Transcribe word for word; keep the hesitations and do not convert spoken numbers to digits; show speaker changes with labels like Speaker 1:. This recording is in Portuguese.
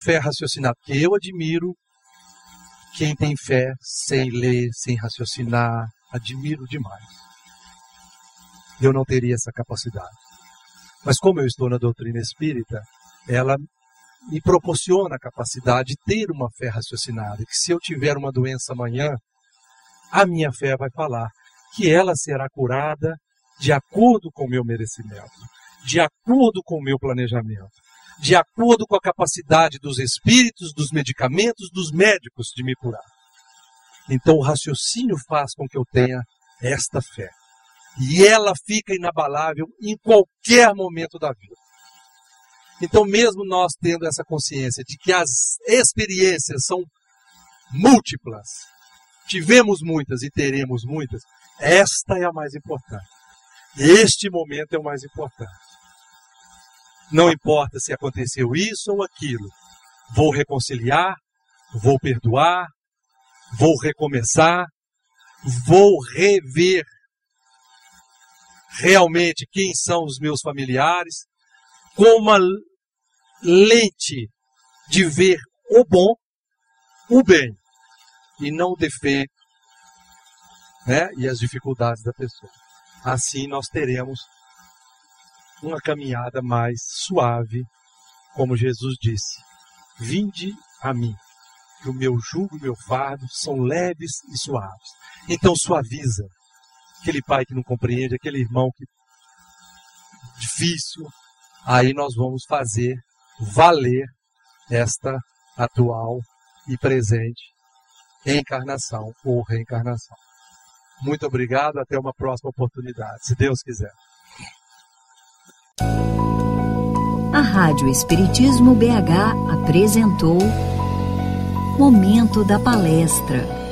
Speaker 1: fé raciocinada, porque eu admiro quem tem fé sem ler, sem raciocinar, admiro demais. Eu não teria essa capacidade. Mas como eu estou na doutrina espírita, ela me proporciona a capacidade de ter uma fé raciocinada, que se eu tiver uma doença amanhã, a minha fé vai falar que ela será curada de acordo com o meu merecimento, de acordo com o meu planejamento, de acordo com a capacidade dos espíritos, dos medicamentos, dos médicos de me curar. Então o raciocínio faz com que eu tenha esta fé. E ela fica inabalável em qualquer momento da vida. Então, mesmo nós tendo essa consciência de que as experiências são múltiplas, tivemos muitas e teremos muitas, esta é a mais importante. Este momento é o mais importante. Não importa se aconteceu isso ou aquilo. Vou reconciliar, vou perdoar, vou recomeçar, vou rever realmente quem são os meus familiares, com uma lente de ver o bom, o bem, e não o defeito, né, e as dificuldades da pessoa. Assim nós teremos uma caminhada mais suave, como Jesus disse: vinde a mim, que o meu jugo e o meu fardo são leves e suaves. Então suaviza aquele pai que não compreende, aquele irmão que difícil. Aí nós vamos fazer valer esta atual e presente encarnação ou reencarnação. Muito obrigado, até uma próxima oportunidade, se Deus quiser.
Speaker 2: A Rádio Espiritismo B H apresentou Momento da Palestra.